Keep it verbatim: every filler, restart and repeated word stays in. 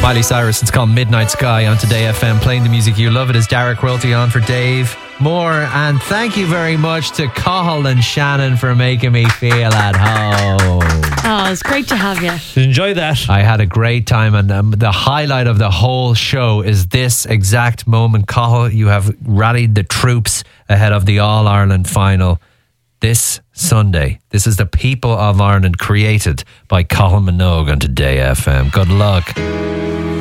Miley Cyrus, it's called Midnight Sky on Today F M. Playing the music you love. It is Derek Quilty on for Dave Moore. And thank you very much to Cathal and Shannon for making me feel at home. Oh, it's great to have you. Enjoy that. I had a great time, and um, the highlight of the whole show is this exact moment. Cathal, you have rallied the troops ahead of the All-Ireland final this Sunday. This is the People of Ireland, created by Colin Minogue on Today F M. Good luck.